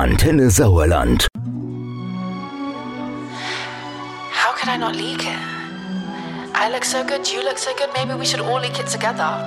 Antenne Sauerland. How could I not leak it? I look so good, you look so good, maybe we should all leak it together.